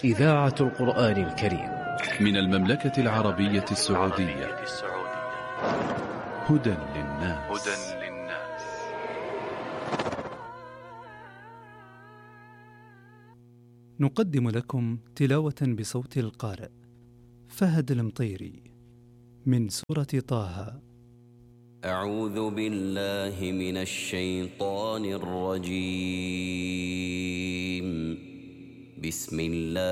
إذاعة القرآن الكريم من المملكة العربية السعودية. هدى للناس. نقدم لكم تلاوة بصوت القارئ فهد المطيري من سورة طه. أعوذ بالله من الشيطان الرجيم. بسم الله